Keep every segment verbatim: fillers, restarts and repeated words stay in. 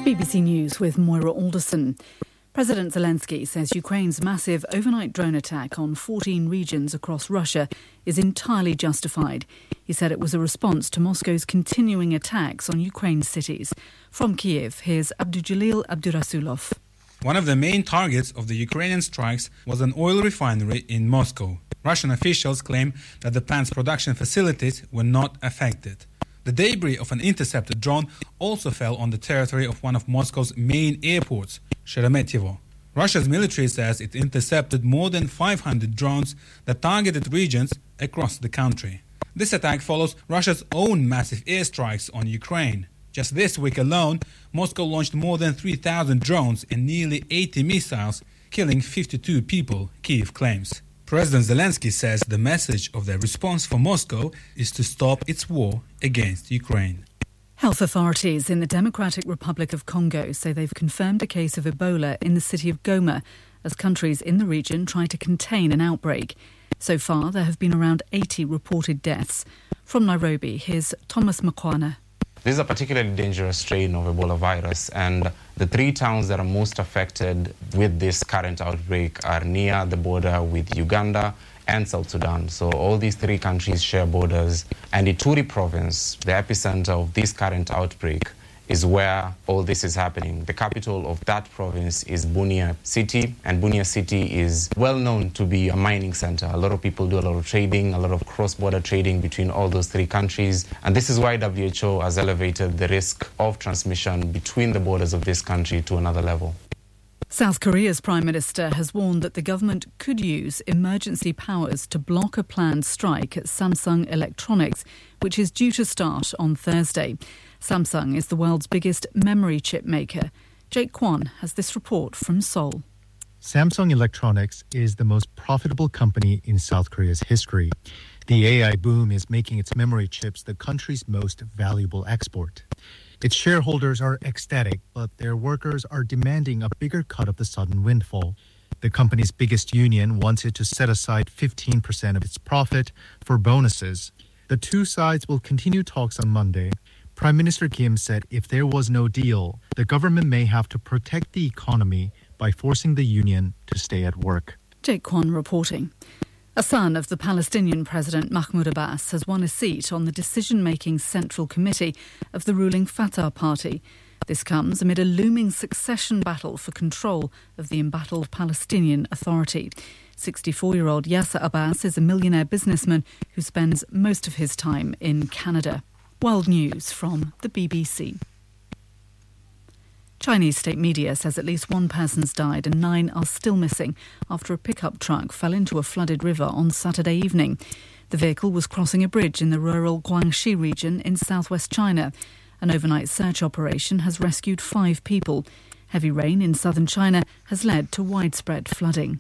B B C News with Moira Alderson. President Zelensky says Ukraine's massive overnight drone attack on fourteen regions across Russia is entirely justified. He said it was a response to Moscow's continuing attacks on Ukraine's cities. From Kiev, here's Abdujalil Abdurasulov. One of the main targets of the Ukrainian strikes was an oil refinery in Moscow. Russian officials claim that the plant's production facilities were not affected. The debris of an intercepted drone also fell on the territory of one of Moscow's main airports, Sheremetyevo. Russia's military says it intercepted more than five hundred drones that targeted regions across the country. This attack follows Russia's own massive airstrikes on Ukraine. Just this week alone, Moscow launched more than three thousand drones and nearly eighty missiles, killing fifty-two people, Kyiv claims. President Zelensky says the message of their response for Moscow is to stop its war against Ukraine. Health authorities in the Democratic Republic of Congo say they've confirmed a case of Ebola in the city of Goma as countries in the region try to contain an outbreak. So far, there have been around eighty reported deaths. From Nairobi, here's Thomas Makwana. This is a particularly dangerous strain of Ebola virus, and the three towns that are most affected with this current outbreak are near the border with Uganda and South Sudan. So all these three countries share borders, and Ituri province, the epicenter of this current outbreak, is where all this is happening. The capital of that province is Bunia City, and Bunia City is well known to be a mining center. A lot of people do a lot of trading, a lot of cross-border trading between all those three countries, and this is why W H O has elevated the risk of transmission between the borders of this country to another level. South Korea's Prime Minister has warned that the government could use emergency powers to block a planned strike at Samsung Electronics, which is due to start on Thursday. Samsung is the world's biggest memory chip maker. Jake Kwon has this report from Seoul. Samsung Electronics is the most profitable company in South Korea's history. The A I boom is making its memory chips the country's most valuable export. Its shareholders are ecstatic, but their workers are demanding a bigger cut of the sudden windfall. The company's biggest union wants it to set aside fifteen percent of its profit for bonuses. The two sides will continue talks on Monday. Prime Minister Kim said if there was no deal, the government may have to protect the economy by forcing the union to stay at work. Jake Kwon reporting. A son of the Palestinian President Mahmoud Abbas has won a seat on the decision-making Central Committee of the ruling Fatah Party. This comes amid a looming succession battle for control of the embattled Palestinian Authority. sixty-four-year-old Yasser Abbas is a millionaire businessman who spends most of his time in Canada. World News from the B B C. Chinese state media says at least one person's died and nine are still missing after a pickup truck fell into a flooded river on Saturday evening. The vehicle was crossing a bridge in the rural Guangxi region in southwest China. An overnight search operation has rescued five people. Heavy rain in southern China has led to widespread flooding.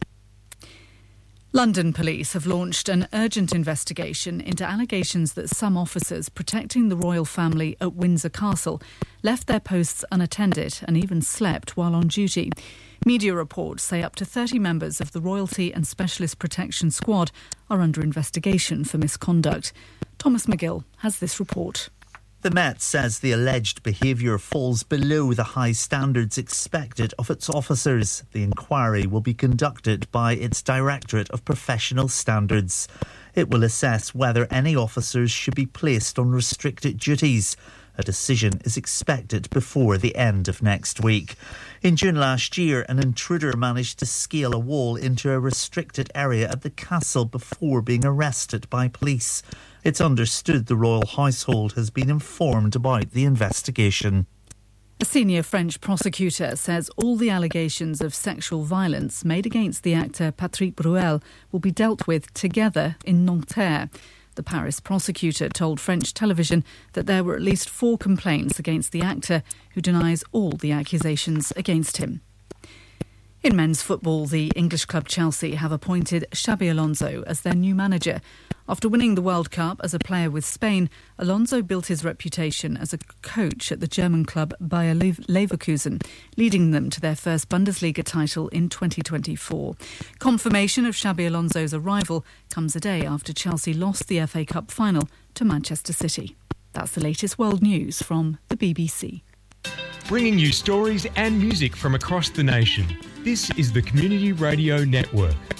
London police have launched an urgent investigation into allegations that some officers protecting the royal family at Windsor Castle left their posts unattended and even slept while on duty. Media reports say up to thirty members of the Royalty and Specialist Protection Squad are under investigation for misconduct. Thomas McGill has this report. The Met says the alleged behaviour falls below the high standards expected of its officers. The inquiry will be conducted by its Directorate of Professional Standards. It will assess whether any officers should be placed on restricted duties. A decision is expected before the end of next week. In June last year, an intruder managed to scale a wall into a restricted area at the castle before being arrested by police. It's understood the royal household has been informed about the investigation. A senior French prosecutor says all the allegations of sexual violence made against the actor Patrick Bruel will be dealt with together in Nanterre. The Paris prosecutor told French television that there were at least four complaints against the actor, who denies all the accusations against him. In men's football, the English club Chelsea have appointed Xabi Alonso as their new manager. After winning the World Cup as a player with Spain, Alonso built his reputation as a coach at the German club Bayer Leverkusen, leading them to their first Bundesliga title in twenty twenty-four. Confirmation of Xabi Alonso's arrival comes a day after Chelsea lost the F A Cup final to Manchester City. That's the latest world news from the B B C. bringing you stories and music from across the nation. This is the Community Radio Network.